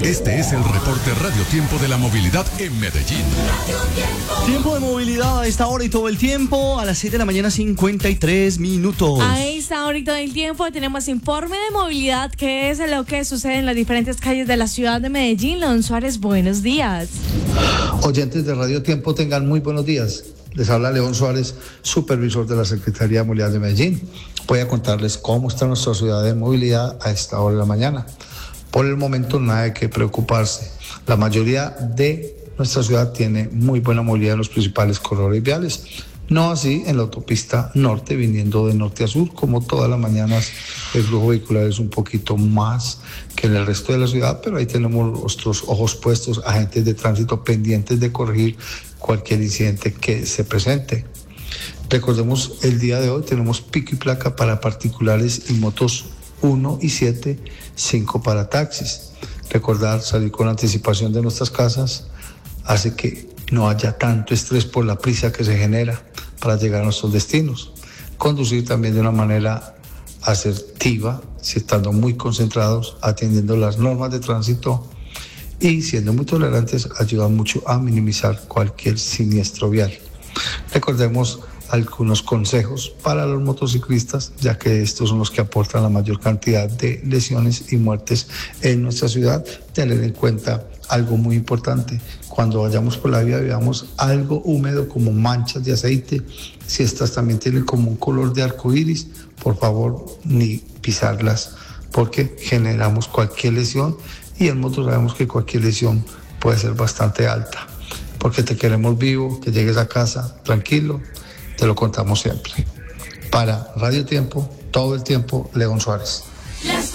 Este es el reporte Radio Tiempo de la movilidad en Medellín. Tiempo de movilidad a esta hora y todo el tiempo, a las 7 de la mañana, 53 minutos. A esta hora y todo el tiempo tenemos informe de movilidad, que es lo que sucede en las diferentes calles de la ciudad de Medellín. León Suárez, buenos días. Oyentes de Radio Tiempo, tengan muy buenos días. Les habla León Suárez, supervisor de la Secretaría de Movilidad de Medellín. Voy a contarles cómo está nuestra ciudad de movilidad a esta hora de la mañana. Por el momento nada de qué preocuparse. La mayoría de nuestra ciudad tiene muy buena movilidad en los principales corredores viales. No así en la autopista norte, viniendo de norte a sur, como todas las mañanas el flujo vehicular es un poquito más que en el resto de la ciudad, pero ahí tenemos nuestros ojos puestos, agentes de tránsito pendientes de corregir cualquier incidente que se presente. Recordemos, el día de hoy tenemos pico y placa para particulares y motos 1 y 7, 5 para taxis. Recordar salir con anticipación de nuestras casas hace que no haya tanto estrés por la prisa que se genera para llegar a nuestros destinos. Conducir también de una manera asertiva, si estando muy concentrados, atendiendo las normas de tránsito y siendo muy tolerantes, ayuda mucho a minimizar cualquier siniestro vial. Recordemos algunos consejos para los motociclistas, ya que estos son los que aportan la mayor cantidad de lesiones y muertes en nuestra ciudad. Tener en cuenta algo muy importante: cuando vayamos por la vía veamos algo húmedo como manchas de aceite. Si estas también tienen como un color de arco iris, por favor ni pisarlas, porque generamos cualquier lesión, y en moto sabemos que cualquier lesión puede ser bastante alta. Porque te queremos vivo, que llegues a casa tranquilo, te lo contamos siempre. Para Radio Tiempo, todo el tiempo, León Suárez.